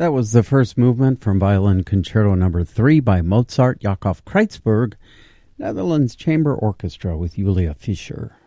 That was the first movement from Violin Concerto No. 3 by Mozart, Yakov Kreitzberg, Netherlands Chamber Orchestra with Julia Fischer.